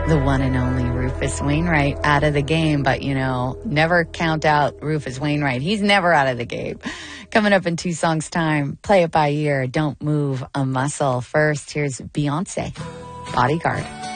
The one and only Rufus Wainwright out of the game, but never count out Rufus Wainwright. He's never out of the game. Coming up in 2 songs time, play it by ear, don't move a muscle. First, here's Beyonce, Bodyguard.